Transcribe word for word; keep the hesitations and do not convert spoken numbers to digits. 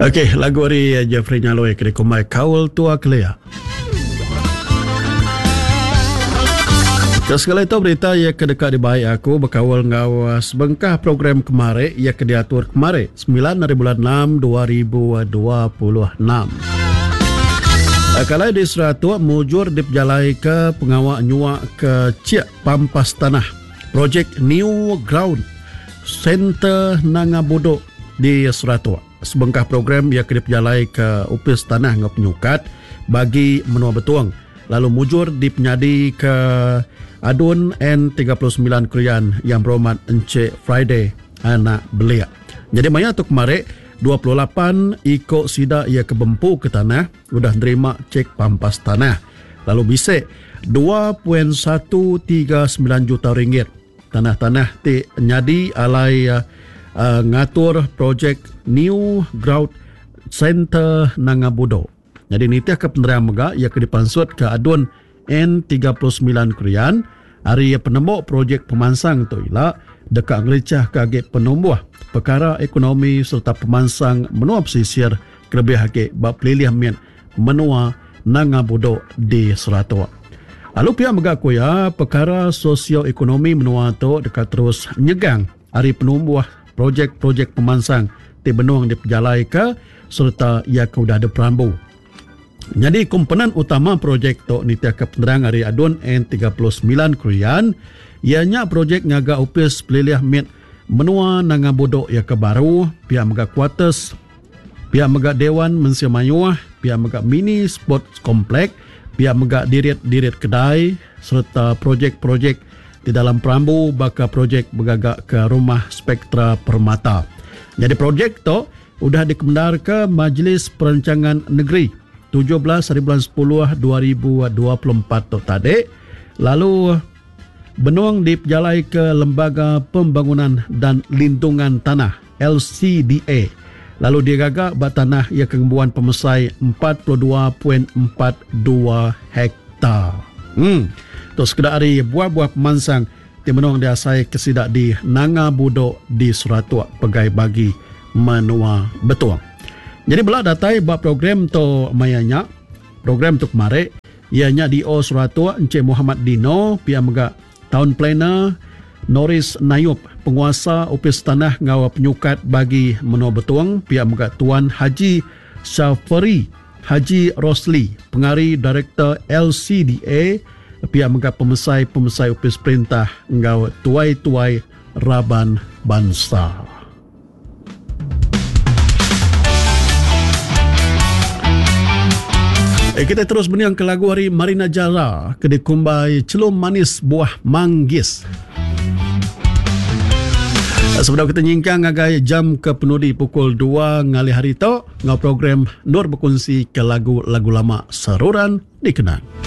Okey, lagu hari Jeffrey Nyaloe kena kumai Kaul Tua Kelea. Sekali itu berita ia kedekat di baik aku berkawal ngawas bengkah program kemarin ia kediatur kemarin sembilan dari bulan enam dua ribu dua puluh enam. Kalau di Seratua mujur diperjalai ke pengawak nyuak ke Ciak Pampas Tanah projek New Ground Center Nangabudo di Seratua. Sebengkah program ia diperjalai ke upis tanah ngap penyukat bagi menua betuang. Lalu mujur dipenyadi ke Adun N tiga puluh sembilan Krian yang berhormat Encik Friday anak belia. Jadi maya tu kemarin dua puluh lapan ikut sida ia kebempu ke tanah sudah terima cek pampas tanah. Lalu bisik dua perpuluhan satu tiga sembilan juta ringgit. Tanah-tanah ti nyadi alai uh, uh, ngatur projek New Ground Center Nangabudo. Jadi nitiah ke penerian mega ia ke dipansut ke Adun N tiga puluh sembilan Krian hari penembok projek pemansang tu ialah dekat ngelicah ke penumbuh perkara ekonomi serta pemansang menua pesisir kelebih hake bab pelilih mian menua Nangabudo di Seratua. Lalu pihak mega kuya perkara sosioekonomi menua tu dekat terus nyegang hari penumbuh projek-projek pemansang ti benuang diperjalai ke serta ia ke udah ada perambu. Jadi komponen utama projek tu nitiah ke penerang hari Adun N tiga puluh sembilan Krian ianya projek ngaga upis pelilih mit menua Nangabudo ia ke baru pihak mega quarters pihak mega dewan mensia mayuah pihak mega mini sports komplek pihak mega dirit-dirit kedai serta projek-projek di dalam perambu baka projek bergagak ke rumah Spektra Permata. Jadi projek tu sudah dikemendar ke Majlis Perancangan Negeri tujuh belas hari bulan sepuluh dua ribu dua puluh empat tu tadi. Lalu benuang diperjalai ke Lembaga Pembangunan dan Lindungan Tanah L C D A. Lalu digagak bat tanah ia kembuan pemesai empat puluh dua perpuluhan empat dua hektar. Hmm. Terus kedai hari buah-buah pemansang di benuang diasai kesidak di Nangabudo di Seratua pegai bagi menua betuang. Jadi belah datai buat program tu mayanya program tu kemarin ianya di O Seratua Encik Muhammad Dino pihak mega town planner Norris Nayub penguasa upis tanah ngawa penyukat bagi menua betuang pihak mega Tuan Haji Syafari Haji Rosli pengari director L C D A pihak mega pemesai-pemesai upis perintah ngawa tuai-tuai Raban Bangsa. Eh, kita terus beniang ke lagu hari Marina Jara ke dikumbai Celum Manis Buah Manggis. Sebelum kita nyingkang agai jam ke penudi pukul dua ngali hari tu ngau program Nur berkongsi ke lagu-lagu lama saruran dikenang.